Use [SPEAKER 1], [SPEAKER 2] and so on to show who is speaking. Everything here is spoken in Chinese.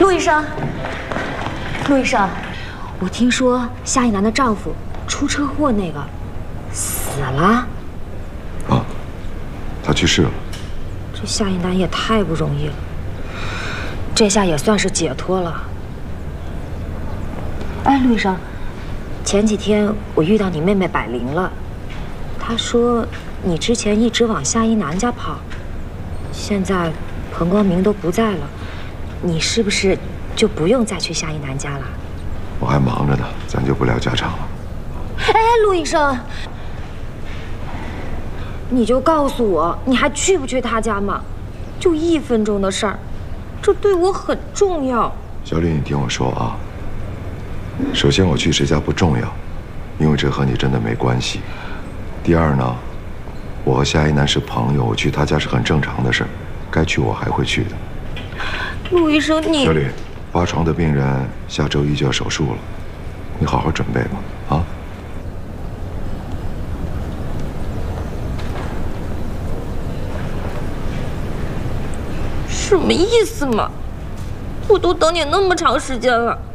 [SPEAKER 1] 陆医生，陆医生，我听说夏一楠的丈夫出车祸那个死了。
[SPEAKER 2] 啊，他去世了。
[SPEAKER 1] 这夏一楠也太不容易了，这下也算是解脱了。哎，陆医生，前几天我遇到你妹妹百灵了，她说你之前一直往夏一楠家跑，现在彭光明都不在了，你是不是就不用再去夏一楠家了？
[SPEAKER 2] 我还忙着呢，咱就不聊家常了。
[SPEAKER 1] 哎，陆医生，你就告诉我，你还去不去他家嘛？就1分钟的事儿，这对我很重要。
[SPEAKER 2] 小李，你听我说啊。首先，我去谁家不重要，因为这和你真的没关系。第二呢，我和夏一楠是朋友，我去他家是很正常的事儿，该去我还会去的。
[SPEAKER 1] 陆医生，你
[SPEAKER 2] 小李，8床的病人下周1就要手术了，你好好准备吧，啊。
[SPEAKER 1] 什么意思嘛？我都等你那么长时间了。